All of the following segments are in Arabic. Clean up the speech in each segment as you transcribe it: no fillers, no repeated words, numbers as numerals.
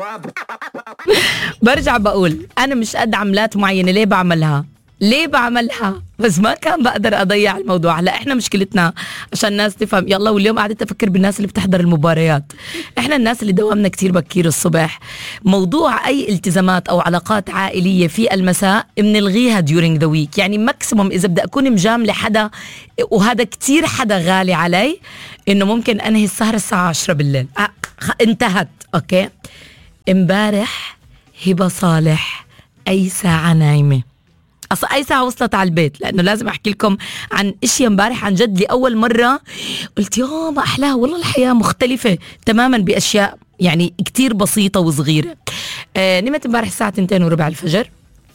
برجع بقول أنا مش قد عملات معينة. ليه بعملها بس ما كان بقدر أضيع الموضوع. هلا إحنا مشكلتنا عشان الناس تفهم يلا، واليوم قاعدة أفكر بالناس اللي بتحضر المباريات. إحنا الناس اللي دوامنا كتير بكير الصبح، موضوع أي التزامات أو علاقات عائلية في المساء بنلغيها during the week. يعني ماكسيموم إذا بدي أكون مجاملة حدا وهذا كتير حدا غالي علي، إنه ممكن أنهي السهرة الساعة 10 بالليل. انتهت. أوكي. امبارح هبة صالح أي ساعة نايمة، أصلا أي ساعة وصلت على البيت، لأنه لازم أحكي لكم عن إشي امبارح عن جد لأول مرة قلت يا ما أحلاها والله. الحياة مختلفة تماما بأشياء يعني كتير بسيطة وصغيرة. نمت امبارح الساعة 2:15 الفجر.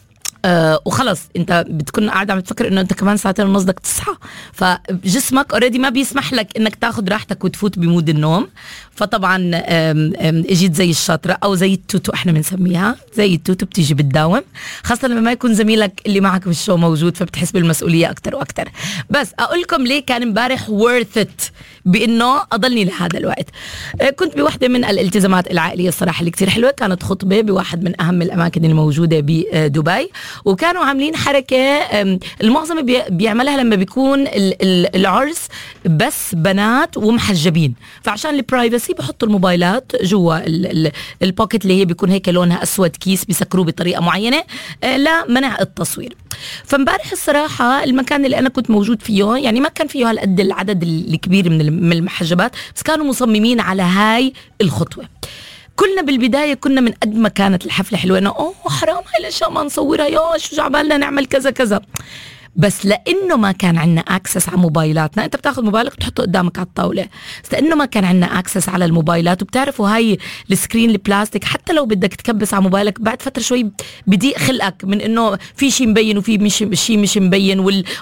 وخلص انت بتكون قاعد عم تفكر انه انت كمان 2:30 بدك تصحى، فجسمك اوريدي ما بيسمح لك انك تاخد راحتك وتفوت بمود النوم. فطبعا اجيت زي الشاطرة او زي التوتو، احنا بنسميها زي التوتو، بتيجي بتداوم، خاصة لما ما يكون زميلك اللي معك بالشو موجود، فبتحس بالمسؤولية اكتر واكتر. بس اقول لكم ليه كان امبارح worth it بانه اضلني لهذا الوقت. كنت بوحدة من الالتزامات العائلية الصراحة اللي كتير حلوة، كانت خطبة بواحد من اهم الاماكن الموجودة بدبي، وكانوا عاملين حركة المعظم بيعملها لما بيكون العرس بس بنات ومحجبين، فعشان البرايفسي بحطوا الموبايلات جوا البوكيت اللي هي بيكون هيك لونها أسود، كيس بيسكروه بطريقة معينة لمنع التصوير. فمبارح الصراحة المكان اللي أنا كنت موجود فيه يعني ما كان فيه هالقد العدد الكبير من المحجبات، بس كانوا مصممين على هاي الخطوة. كلنا بالبداية كنا من قد ما كانت الحفلة حلوة انه حرام هاي الاشياء ما نصورها، يا شو جعبالنا نعمل كذا كذا، بس لانه ما كان عنا اكسس على موبايلاتنا. انت بتاخذ موبايلك وتحطه قدامك على الطاولة، بس لانه ما كان عنا اكسس على الموبايلات، وبتعرفوا هاي السكرين البلاستيك حتى لو بدك تكبس على موبايلك بعد فترة شوي بضيق خلقك من انه في شيء مبين وفي شيء مش مبين،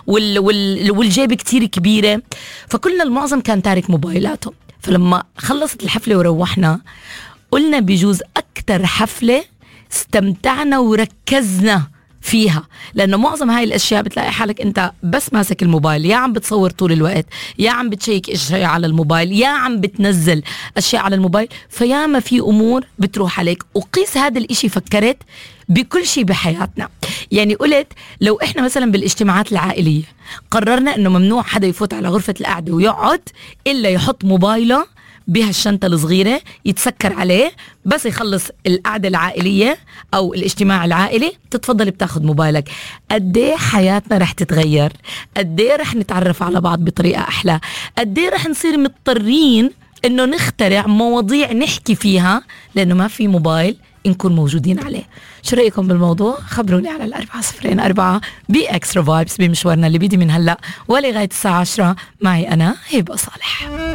والجيب كتير كبيرة، فكلنا المعظم كان تارك موبايلاته. فلما خلصت الحفلة وروحنا قلنا بيجوز أكتر حفلة استمتعنا وركزنا فيها، لأنه معظم هاي الأشياء بتلاقي حالك أنت بس ماسك الموبايل، يا عم بتصور طول الوقت، يا عم بتشيك أشياء على الموبايل، يا عم بتنزل أشياء على الموبايل، فياما في أمور بتروح عليك. وقيس هذا الإشي، فكرت بكل شيء بحياتنا. يعني قلت لو إحنا مثلا بالاجتماعات العائلية قررنا أنه ممنوع حدا يفوت على غرفة القعدة ويقعد إلا يحط موبايله بهالشنطة الصغيرة يتسكر عليه، بس يخلص القعدة العائلية أو الاجتماع العائلي تتفضل بتاخد موبايلك. قديه حياتنا رح تتغير، قديه رح نتعرف على بعض بطريقة أحلى، قديه رح نصير مضطرين إنه نخترع مواضيع نحكي فيها لأنه ما في موبايل نكون موجودين عليه. شو رأيكم بالموضوع؟ خبروني على 4004 بإكسترا فايبس بمشوارنا اللي بيدي من هلأ ولغاية الساعة 10 معي أنا هبة صالح.